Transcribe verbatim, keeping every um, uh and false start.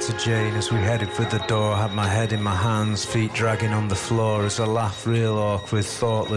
to Jane as we headed for the door. Had my head in my hands, feet dragging on the floor as I laughed real awkward, thoughtless.